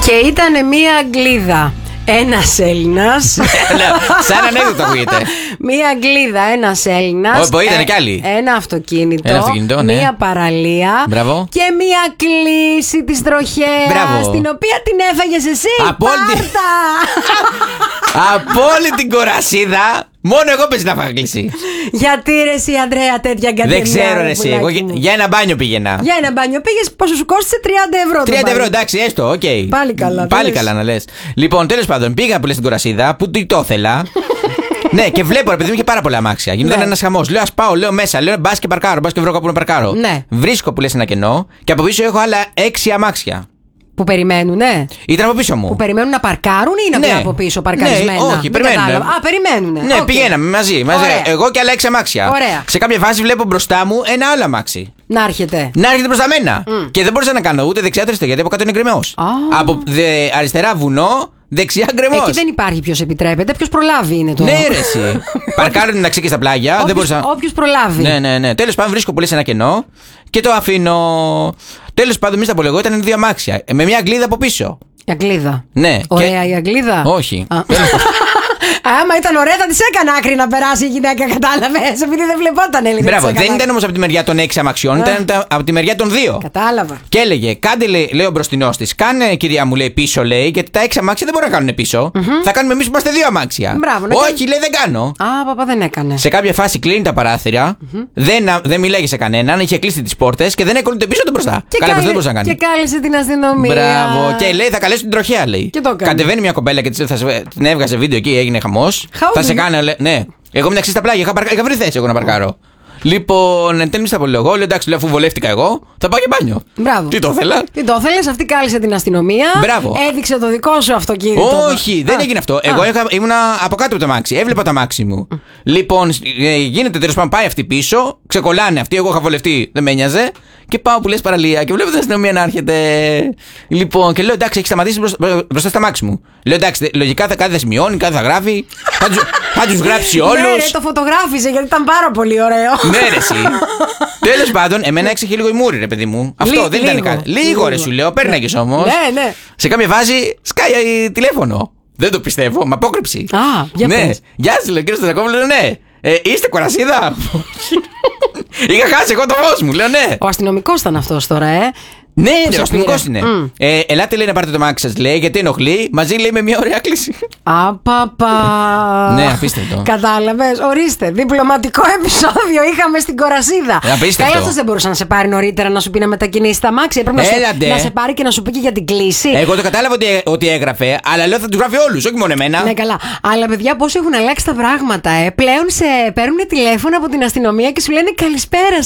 Και ήταν μία Αγγλίδα. Ένας Έλληνας. Σαν ανέκδοτο ακούγεται. Μία Αγγλίδα, ένας Έλληνας. Ήταν κι άλλοι. Ένα αυτοκίνητο. Ναι. Μία παραλία. Μπράβο. Και μία κλίση της τροχέας. Την οποία την έφαγες εσύ. Πάρτα. Από όλη την κορασίδα. Μόνο εγώ πες να φάγα κλίση. Γιατί ρε εσύ Ανδρέα τέτοια κατεμιά? Δεν ξέρω ρε εσύ. Εγώ για ένα μπάνιο πήγαινα. Για ένα μπάνιο πήγες, πόσο σου κόστησε? 30 ευρώ. 30 ευρώ, εντάξει, έστω, οκ. Πάλι καλά. Πάλι καλά να λες. Λοιπόν, τέλος πάντων, πήγα που λες στην κορασίδα, που το ήθελα. Ναι, και βλέπω, ρε παιδί μου, είχε πάρα πολλά αμάξια. Γίνεται ένας χαμός. Λέω, ας πάω, λέω μέσα, λέω, μπας και παρκάρω, μπας και βρω κάπου να παρκάρω. Ναι. Βρίσκω που λες ένα κενό και από πίσω έχω άλλα 6 αμάξια. Που περιμένουνε. Ήταν από πίσω μου. Που περιμένουν να παρκάρουν ή να βγουν από πίσω παρκαρισμένα? Ναι, όχι, περιμένουν. Α, περιμένουνε. Ναι, πηγαίναμε μαζί. Εγώ και άλλα 6 αμάξια. Ωραία. Σε κάποια φάση βλέπω μπροστά μου ένα άλλο αμάξι. Να έρχεται μπροστά μένα. Και δεν μπορούσα να κάνω ούτε δεξιά ούτε αριστερά, γιατί από κάτω είναι γκρεμός. Από αριστερά βουνό, δεξιά γκρεμός. Εκεί δεν υπάρχει ποιος επιτρέπεται, ποιος προλάβει είναι το. Ναι, ρε εσύ. Παρκάρω την αξία και στα πλάγια. Όποιος προλάβει. Ναι. Τέλος πάντων, βρίσκω πολύ σε ένα κενό και το αφήνω. Τέλος πάντων, μη στα πω εγώ, ήταν 2 αμάξια. Με μια Αγγλίδα από πίσω. Η Αγγλίδα. Ναι. Ωραία η Αγγλίδα. Όχι. Άμα ήταν ωραία, θα τη έκανε άκρη να περάσει η γυναίκα, κατάλαβες. Επειδή δεν βλεπόταν έλεγε. Μπράβο, δεν ήταν όμως από τη μεριά των 6 αμαξιών, ήταν από τη μεριά των 2. Κατάλαβα. Και έλεγε, κάντε, λέει ο μπροστινός της, κάνε κυρία μου, λέει πίσω, λέει, γιατί τα 6 αμάξια δεν μπορούν να κάνουν πίσω. Θα κάνουμε εμείς που είμαστε 2 αμάξια. Μπράβο, όχι, λέει, δεν κάνω. Παπά, δεν έκανε. Σε κάποια φάση κλείνει τα παράθυρα, δεν μιλάγε σε κανέναν, είχε κλείσει τις πόρτες και δεν έκολε πίσω τον μπροστά. Και κάλεσε την αστυνομία. Μπράβο. Και λέει, θα καλέσω την τροχέα, λέει. Κατεβαίνει μια κομπέλα και την έβγαζε βίντεο εκεί, έγινε χαμός. Θα σε κάνει, ναι. Εγώ μεταξύ στα πλάγια είχα βρει θέση εγώ να παρκάρω. Λοιπόν, εν τέλει στα πολύ εγώ, λέω εντάξει, αφού βολεύτηκα εγώ, θα πάω και μπάνιο. Μπράβο. Τι το ήθελα. Τι το ήθελες, αυτή κάλεσε την αστυνομία. Μπράβο. Έδειξε το δικό σου αυτοκίνητο. Όχι, δεν έγινε αυτό. Εγώ ήμουνα από κάτω από το αμάξι, έβλεπα το αμάξι μου. Λοιπόν, γίνεται τέλος πάντων, πάει αυτή πίσω, ξεκολλάνε αυτοί, εγώ είχα βολευτεί, δεν με ένοιαζε. Και πάω που λες παραλία και βλέπω την αστυνομία να έρχεται. Λοιπόν, και λέω εντάξει, έχει σταματήσει μπροστά στα αμάξι μου. Λέω εντάξει, λογικά κάτι θα σημειώνει, κάτι θα γράφει. Θα τους γράψει όλους. Ναι, το φωτογράφησε γιατί ήταν πάρα πολύ ωραίο. Ναι, ρε, εσύ. Τέλος πάντων, εμένα έξεχε λίγο η μούρη, ρε παιδί μου. Αυτό δεν ήταν κάτι. Λίγο, ρε, σου λέω, πέρναγες όμως. Ναι. Σε κάποια φάση σκάει τηλέφωνο. Δεν το πιστεύω, με απόκρυψη. Για πες. Γεια σας, λέω, κύριε Στρακόμου, λέω ναι. Είστε κορασίδα? Είχα χάσει εγώ το φως μου, λέω ναι. Ο αστυνομικός ήταν αυτός τώρα, Ναι, ο αστυνομικός είναι. Ελάτε, λέει, να πάρετε το μάξι σας, λέει, γιατί ενοχλεί. Μαζί, λέει, με μια ωραία κλίση. Παπα. Ναι, απίστευτο. Κατάλαβες, ορίστε. Διπλωματικό επεισόδιο είχαμε στην κορασίδα. Απίστευτο. Καλά, αυτός δεν μπορούσε να σε πάρει νωρίτερα να σου πει να μετακινήσει τα μάξι. Έπρεπε να σε πάρει και να σου πει και για την κλίση. Εγώ το κατάλαβα ότι έγραφε, αλλά λέω θα του γράφει όλους, όχι μόνο εμένα. Ναι, καλά. Αλλά παιδιά, πώς έχουν αλλάξει τα πράγματα, Πλέον σε παίρνουν τηλέφωνο από την αστυνομία και σου λένε καλησπέρα